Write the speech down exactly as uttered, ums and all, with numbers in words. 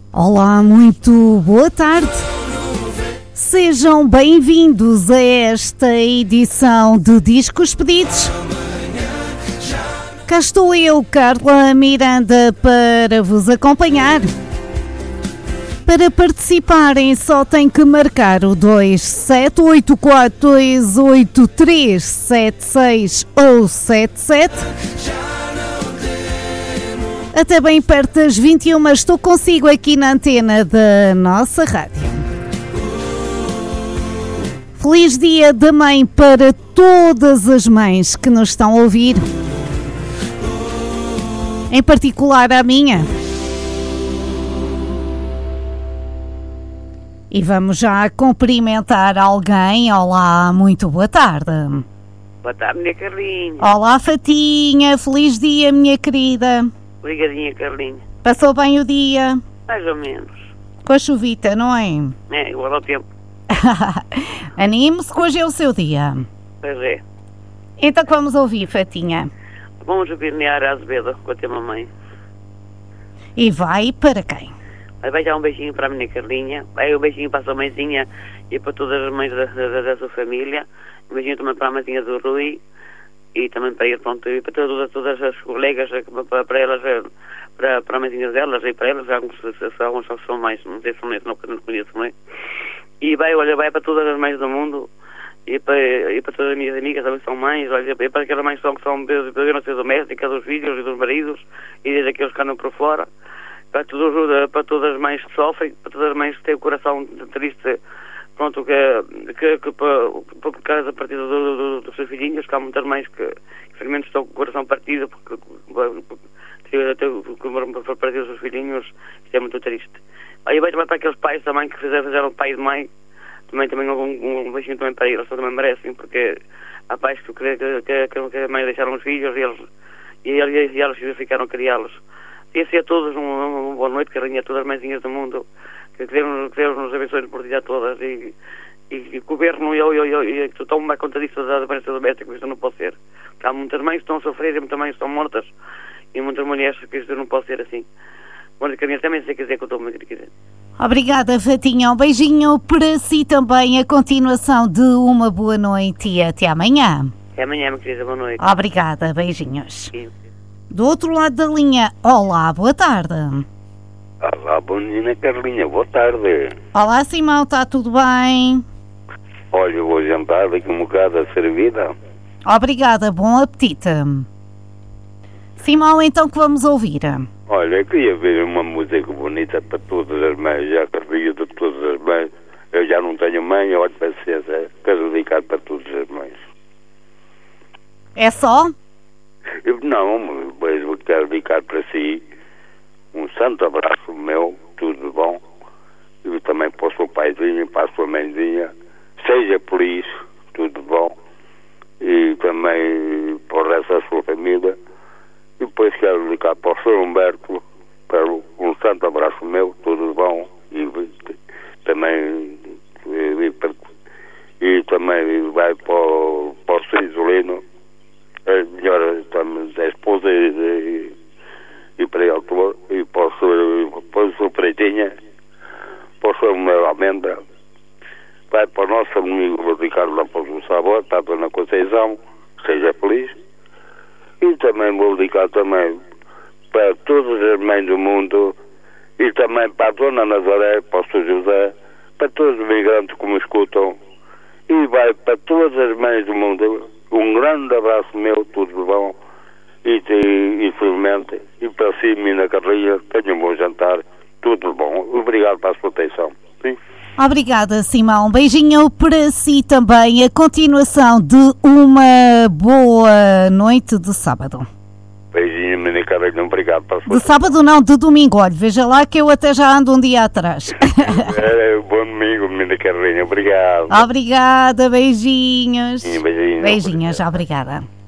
Olá, muito boa tarde. Sejam bem-vindos a esta edição de Discos Pedidos. Cá estou eu, Carla Miranda, para vos acompanhar. Para participarem só tem que marcar o dois sete oito quatro dois oito três sete seis ou sete sete. Até bem perto das vinte e uma estou consigo aqui na antena da nossa rádio. Feliz Dia da Mãe para todas as mães que nos estão a ouvir. Em particular a minha. E vamos já cumprimentar alguém. Olá, muito boa tarde. Boa tarde, minha Carlinha. Olá, Fatinha. Feliz dia, minha querida. Obrigadinha, Carlinha. Passou bem o dia? Mais ou menos. Com a chuvita, não é? É, igual ao tempo. Anime-se que hoje é o seu dia. Pois é. Então que vamos ouvir, Fatinha? Vamos ouvir Neara Azevedo com a tua mamãe. E vai para quem? Vai dar um beijinho para a minha Carlinha. Vai um beijinho para a sua mãezinha e para todas as mães da, da, da sua família. Um beijinho também para a mãezinha do Rui. E também para ir, pronto, e para todas, todas as colegas, para, para elas, para, para a mãezinha delas e para elas, alguns, alguns são mais, não sei se são não, não conheço, não é? E vai, olha, vai para todas as mães do mundo e para, e para todas as minhas amigas também são mães, olha, e para aquelas mães que são, que são de violência doméstica, dos filhos e dos maridos e desde aqueles que andam por fora, para, todos, para todas as mães que sofrem, para todas as mães que têm o coração triste, pronto, que, que, que por, por causa da partida do, do, dos seus filhinhos, que há muitas mães que infelizmente estão com o coração partido porque por partir dos seus filhinhos, isto é muito triste. Aí vai também para aqueles pais também que fizeram, fizeram pai de mãe, também, também um, um, um beijinho também para eles, também merecem, porque há pais que, que, que, que, que a mãe deixaram os filhos e eles, e eles, e eles ficaram a criá-los. E assim a todos, uma, uma boa noite, Carlinha, a todas as mãezinhas do mundo, que Deus, Deus nos abençoe por dia a todas, e, e, e o governo, eu, eu, eu, eu, eu tomo mais conta disso da violência doméstica, isto não pode ser. Porque há muitas mães que estão a sofrer e muitas mães estão mortas, e muitas mulheres que isto não pode ser assim. Bom, Carlinha, também se quiser que eu estou muito quiser. Obrigada, Fatinha. Um beijinho para si também, a continuação de uma boa noite e até amanhã. Até amanhã, minha querida, boa noite. Obrigada, beijinhos. Sim. Do outro lado da linha, olá, boa tarde. Olá, bom dia, Carlinha, boa tarde. Olá, Simão, está tudo bem? Olha, eu vou jantar daqui um bocado a servida. Obrigada, bom apetite. Simão, então que vamos ouvir? Olha, eu queria ver uma música bonita para todas as mães, já Carlinha de todas as mães. Eu já não tenho mãe, olha, paciência, quero dedicar para todas as mães. É só? Eu, não, mas eu quero dedicar para si um santo abraço meu, tudo de bom. E também para o seu paizinho, para a sua mãezinha. Seja feliz, tudo de bom. E também para o resto da sua família. E depois quero dedicar para o senhor Humberto, para um santo abraço meu, tudo de bom. E também, e, e também vai para o, para o senhor Isolino, a melhor também da esposa e, e, e para ele e para o senhor, para o senhor Preitinha, para o senhor Mel Almendra, vai para o nosso amigo Ricardo Lampos do Sabor, para a dona Conceição, seja feliz. E também vou dedicar também para todas as mães do mundo e também para a dona Nazaré, para o senhor José, para todos os migrantes que me escutam e vai para todas as mães do mundo. Um grande abraço meu, tudo de bom e, e infelizmente e para si, Mina Carlinha, tenha um bom jantar, tudo de bom. Obrigado pela sua atenção. Sim? Obrigada, Simão. Um beijinho para si também. A continuação de uma boa noite de sábado. Beijinho, Mina Carlinha. Obrigado pela sua De sábado não, de domingo. Olha, veja lá que eu até já ando um dia atrás. É, bom domingo, Mina Carlinha. Obrigado. Obrigada, beijinhos. Beijinho, beijinho. Beijinhos, obrigada.